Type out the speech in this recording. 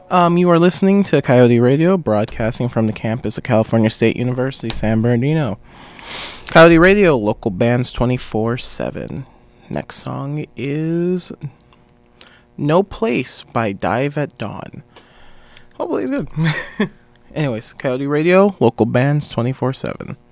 You are listening to Coyote Radio, broadcasting from the campus of California State University, San Bernardino. Coyote Radio, local bands 24/7. Next song is No Place by Dive at Dawn. Hopefully it's good. Anyways, Coyote Radio, local bands 24/7.